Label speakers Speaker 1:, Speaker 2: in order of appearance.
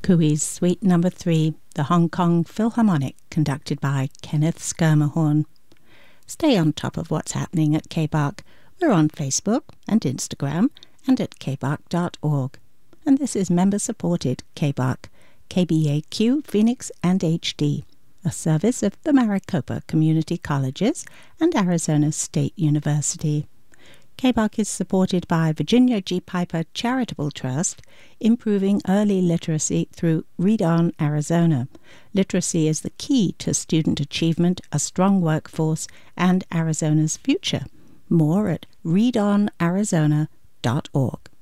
Speaker 1: Cooey's Suite No. 3, the Hong Kong Philharmonic, conducted by Kenneth Schermerhorn. Stay on top of what's happening at KBARC. We're on Facebook and Instagram and at kbarc.org. And this is member-supported KBARC, KBAQ, Phoenix and HD, a service of the Maricopa Community Colleges and Arizona State University. KBARC is supported by Virginia G. Piper Charitable Trust, improving early literacy through Read On Arizona. Literacy is the key to student achievement, a strong workforce, and Arizona's future. More at readonarizona.org.